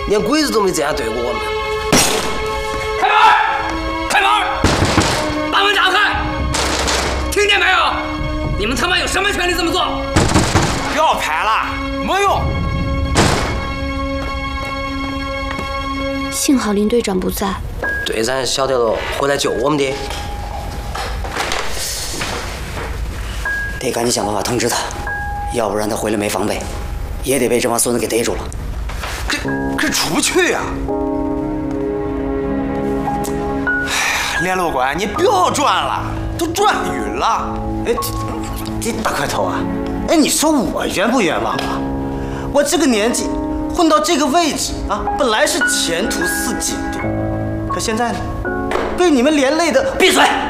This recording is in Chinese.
连鬼子都没这样对过我们。 开门！开门！把门打开！听见没有？你们他妈有什么权利这么做？ 不要拍了，没用。 幸好林队长不在。 队长晓得了，回来救我们的。 得赶紧想办法通知他，要不然他回来没防备，也得被这帮孙子给逮住了。 可出不去呀！哎，联络官，你不要转了，都转晕了。 哎，这大块头啊！哎，你说我冤不冤枉啊？我这个年纪混到这个位置啊，本来是前途似锦的，可现在呢，被你们连累的。 闭嘴！